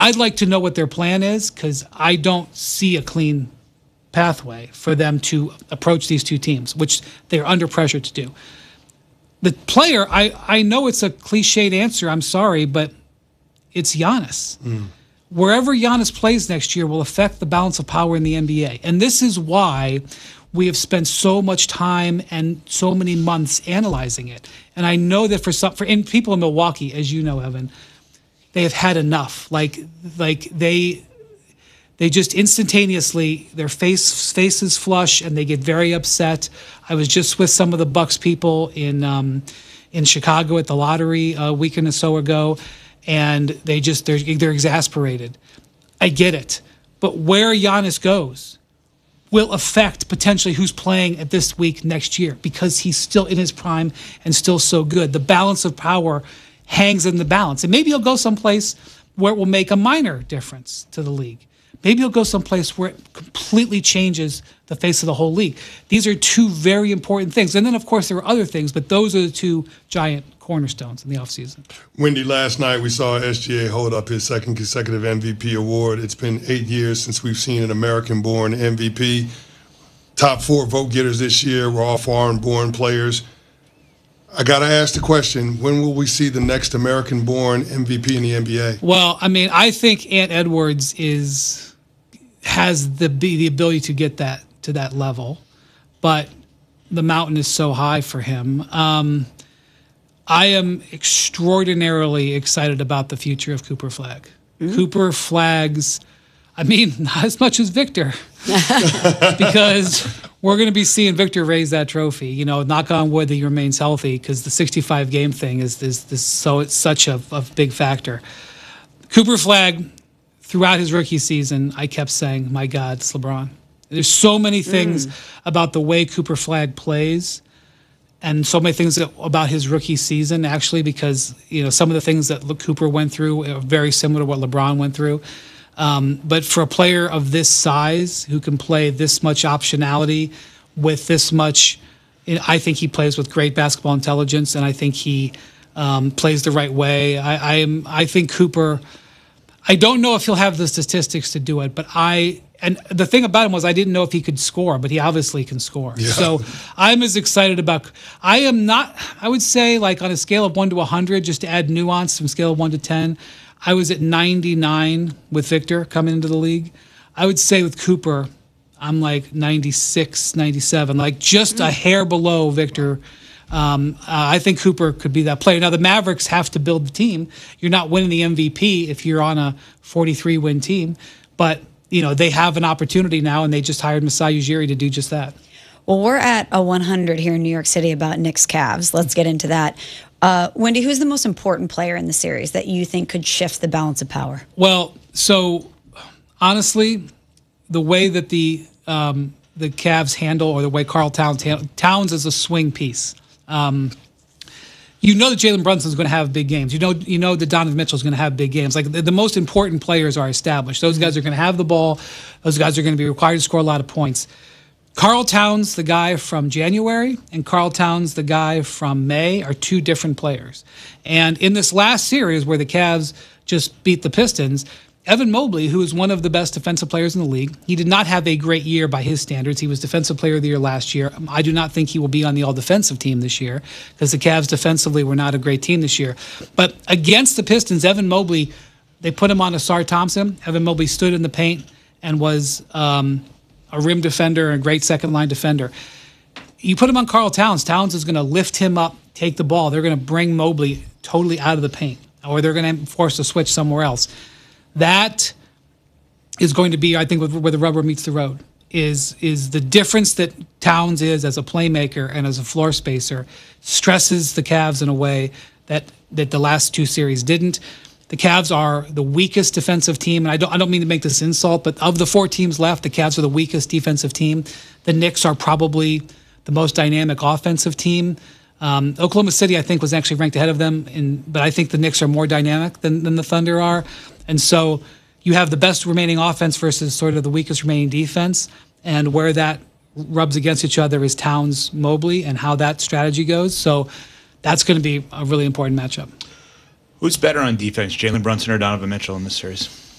I'd like to know what their plan is because I don't see a clean pathway for them to approach these two teams, which they're under pressure to do. The player, I know it's a cliched answer, I'm sorry, but it's Giannis. Wherever Giannis plays next year will affect the balance of power in the NBA. And this is why we have spent so much time and so many months analyzing it. And I know that for people in Milwaukee, as you know, Evan, they have had enough. Like they just instantaneously, their faces flush and they get very upset. I was just with some of the Bucks people in Chicago at the lottery a week and so ago, and they're exasperated. I get it, but where Giannis goes will affect potentially who's playing at this week next year because he's still in his prime and still so good. The balance of power hangs in the balance, and maybe he'll go someplace where it will make a minor difference to the league. Maybe he'll go someplace where it completely changes the face of the whole league. These are two very important things. And then, of course, there are other things, but those are the two giant cornerstones in the offseason. Wendy, last night we saw SGA hold up his second consecutive MVP award. It's been 8 years since we've seen an American-born MVP. Top 4 vote getters this year were all foreign-born players. I got to ask the question, when will we see the next American-born MVP in the NBA? Well, I mean, I think Ant Edwards has the ability to get that to that level, but the mountain is so high for him. I am extraordinarily excited about the future of Cooper Flagg. Cooper Flagg's, I mean, not as much as Victor, because we're going to be seeing Victor raise that trophy. You know, knock on wood that he remains healthy, because the 65-game thing is so it's such a big factor. Cooper Flagg, throughout his rookie season, I kept saying, my God, it's LeBron. There's so many things about the way Cooper Flagg plays, and so many things about his rookie season, actually, because, you know, some of the things that Cooper went through are very similar to what LeBron went through. But for a player of this size who can play this much optionality with this much, I think he plays with great basketball intelligence, and I think he plays the right way. I think Cooper, I don't know if he'll have the statistics to do it, but and the thing about him was I didn't know if he could score, but he obviously can score. Yeah. So I'm as excited about, I am not, I would say, like, on a scale of 1 to 100, just to add nuance from scale of 1 to 10, I was at 99 with Victor coming into the league. I would say with Cooper, I'm like 96, 97, like just a hair below Victor. I think Cooper could be that player. Now, the Mavericks have to build the team. You're not winning the MVP if you're on a 43-win team. But, you know, they have an opportunity now, and they just hired Masai Ujiri to do just that. Well, we're at a 100 here in New York City about Knicks Cavs. Let's get into that. Wendy, who's the most important player in the series that you think could shift the balance of power? Well, so honestly, the way that the Cavs handle, or the way Karl Towns is a swing piece. You know that Jalen Brunson's going to have big games. You know that Donovan Mitchell's going to have big games. Like, the most important players are established. Those guys are going to have the ball. Those guys are going to be required to score a lot of points. Karl Towns, the guy from January, and Karl Towns, the guy from May, are two different players. And in this last series where the Cavs just beat the Pistons, Evan Mobley, who is one of the best defensive players in the league, he did not have a great year by his standards. He was Defensive Player of the Year last year. I do not think he will be on the all-defensive team this year, because the Cavs defensively were not a great team this year. But against the Pistons, Evan Mobley, they put him on Asar Thompson. Evan Mobley stood in the paint and was a rim defender and a great second-line defender. You put him on Karl Towns. Towns is going to lift him up, take the ball. They're going to bring Mobley totally out of the paint, or they're going to force a switch somewhere else. That is going to be, I think, where the rubber meets the road, is the difference that Towns is as a playmaker and as a floor spacer stresses the Cavs in a way that the last two series didn't. The Cavs are the weakest defensive team, and I don't mean to make this insult, but of the 4 teams left, the Cavs are the weakest defensive team. The Knicks are probably the most dynamic offensive team. Oklahoma City, I think, was actually ranked ahead of them, but I think the Knicks are more dynamic than the Thunder are. And so you have the best remaining offense versus sort of the weakest remaining defense, and where that rubs against each other is Towns-Mobley and how that strategy goes. So that's going to be a really important matchup. Who's better on defense, Jalen Brunson or Donovan Mitchell in this series?